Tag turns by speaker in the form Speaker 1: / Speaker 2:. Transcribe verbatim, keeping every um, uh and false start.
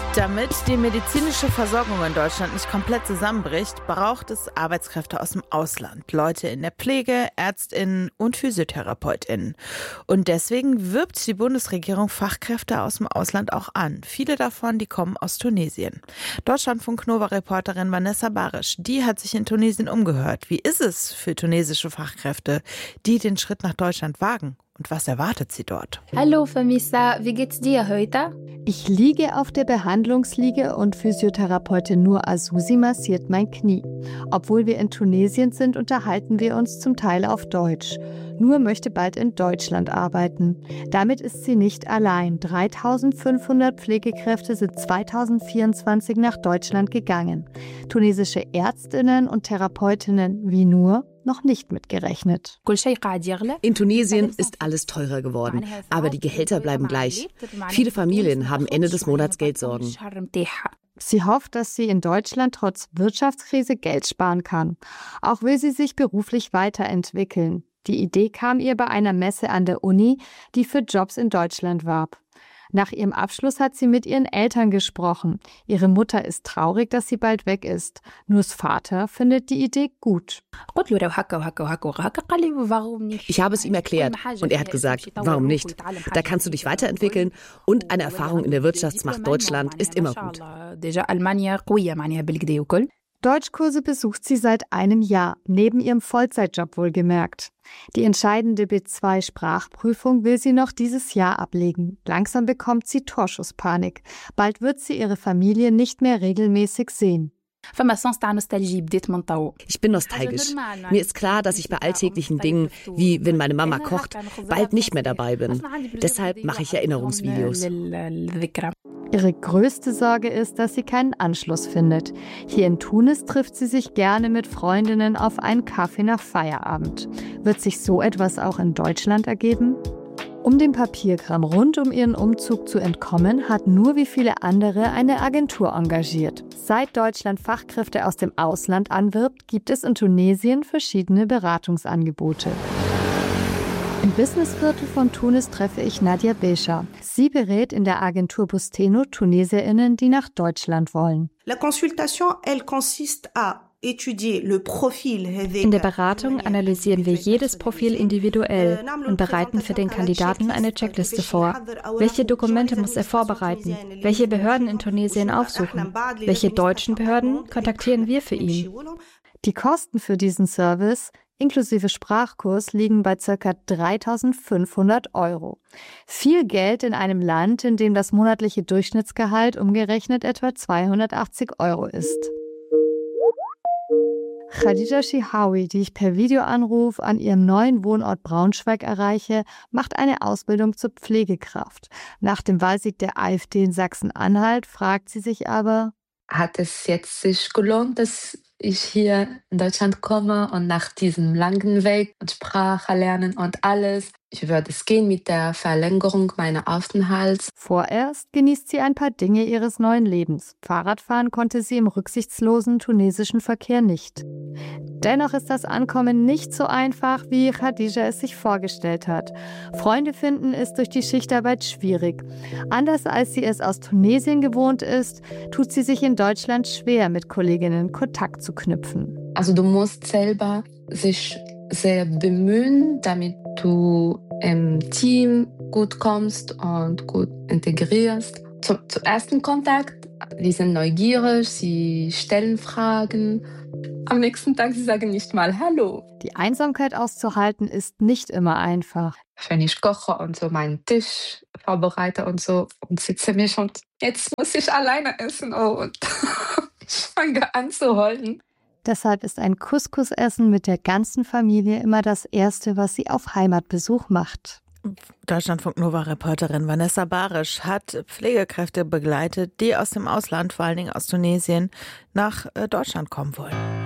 Speaker 1: Damit die medizinische Versorgung in Deutschland nicht komplett zusammenbricht, braucht es Arbeitskräfte aus dem Ausland. Leute in der Pflege, ÄrztInnen und PhysiotherapeutInnen. Und deswegen wirbt die Bundesregierung Fachkräfte aus dem Ausland auch an. Viele davon, die kommen aus Tunesien. Deutschlandfunk-Nova-Reporterin Vanessa Barisch, die hat sich in Tunesien umgehört. Wie ist es für tunesische Fachkräfte, die den Schritt nach Deutschland wagen? Und was erwartet sie dort?
Speaker 2: Hallo Famissa, wie geht's dir heute?
Speaker 3: Ich liege auf der Behandlungsliege und Physiotherapeutin Nur Azusi massiert mein Knie. Obwohl wir in Tunesien sind, unterhalten wir uns zum Teil auf Deutsch. Nur möchte bald in Deutschland arbeiten. Damit ist sie nicht allein. dreitausendfünfhundert Pflegekräfte sind zweitausendvierundzwanzig nach Deutschland gegangen. Tunesische Ärztinnen und Therapeutinnen wie Nur noch nicht mitgerechnet.
Speaker 4: In Tunesien ist alles teurer geworden, aber die Gehälter bleiben gleich. Viele Familien haben Ende des Monats Geldsorgen.
Speaker 3: Sie hofft, dass sie in Deutschland trotz Wirtschaftskrise Geld sparen kann. Auch will sie sich beruflich weiterentwickeln. Die Idee kam ihr bei einer Messe an der Uni, die für Jobs in Deutschland warb. Nach ihrem Abschluss hat sie mit ihren Eltern gesprochen. Ihre Mutter ist traurig, dass sie bald weg ist. Nurs Vater findet die Idee gut.
Speaker 4: Ich habe es ihm erklärt und er hat gesagt, warum nicht? Da kannst du dich weiterentwickeln und eine Erfahrung in der Wirtschaftsmacht Deutschland ist immer gut.
Speaker 3: Deutschkurse besucht sie seit einem Jahr, neben ihrem Vollzeitjob wohlgemerkt. Die entscheidende B zwei Sprachprüfung will sie noch dieses Jahr ablegen. Langsam bekommt sie Torschusspanik. Bald wird sie ihre Familie nicht mehr regelmäßig sehen.
Speaker 4: Ich bin nostalgisch. Mir ist klar, dass ich bei alltäglichen Dingen, wie wenn meine Mama kocht, bald nicht mehr dabei bin. Deshalb mache ich Erinnerungsvideos.
Speaker 3: Ihre größte Sorge ist, dass sie keinen Anschluss findet. Hier in Tunis trifft sie sich gerne mit Freundinnen auf einen Kaffee nach Feierabend. Wird sich so etwas auch in Deutschland ergeben? Um dem Papierkram rund um ihren Umzug zu entkommen, hat Nur wie viele andere eine Agentur engagiert. Seit Deutschland Fachkräfte aus dem Ausland anwirbt, gibt es in Tunesien verschiedene Beratungsangebote. Im Businessviertel von Tunis treffe ich Nadia Besha. Sie berät in der Agentur Busteno TunesierInnen, die nach Deutschland wollen.
Speaker 5: La consultation, elle consiste à
Speaker 6: In der Beratung analysieren wir jedes Profil individuell und bereiten für den Kandidaten eine Checkliste vor. Welche Dokumente muss er vorbereiten? Welche Behörden in Tunesien aufsuchen? Welche deutschen Behörden kontaktieren wir für ihn?
Speaker 3: Die Kosten für diesen Service inklusive Sprachkurs liegen bei ca. dreitausendfünfhundert Euro. Viel Geld in einem Land, in dem das monatliche Durchschnittsgehalt umgerechnet etwa zweihundertachtzig Euro ist. Khadija Shihawi, die ich per Videoanruf an ihrem neuen Wohnort Braunschweig erreiche, macht eine Ausbildung zur Pflegekraft. Nach dem Wahlsieg der AfD in Sachsen-Anhalt fragt sie sich aber:
Speaker 7: Hat es jetzt sich gelohnt, dass ich hier in Deutschland komme und nach diesem langen Weg und Sprache lernen und alles, ich würde es gehen mit der Verlängerung meiner Aufenthalts.
Speaker 3: Vorerst genießt sie ein paar Dinge ihres neuen Lebens. Fahrradfahren konnte sie im rücksichtslosen tunesischen Verkehr nicht. Dennoch ist das Ankommen nicht so einfach, wie Khadija es sich vorgestellt hat. Freunde finden ist durch die Schichtarbeit schwierig. Anders als sie es aus Tunesien gewohnt ist, tut sie sich in Deutschland schwer, mit Kolleginnen Kontakt zu knüpfen.
Speaker 7: Also du musst selber sich sehr bemühen, damit du im Team gut kommst und gut integrierst. Zum, zum ersten Kontakt, die sind neugierig, sie stellen Fragen. Am nächsten Tag, sie sagen nicht mal Hallo.
Speaker 3: Die Einsamkeit auszuhalten ist nicht immer einfach.
Speaker 7: Wenn ich koche und so meinen Tisch vorbereite und so und sitze mich und jetzt muss ich alleine essen oh, und ich fange an zu heulen.
Speaker 3: Deshalb ist ein Couscous-Essen mit der ganzen Familie immer das Erste, was sie auf Heimatbesuch macht.
Speaker 1: Deutschlandfunk-Nova-Reporterin Vanessa Barisch hat Pflegekräfte begleitet, die aus dem Ausland, vor allen Dingen aus Tunesien, nach Deutschland kommen wollen.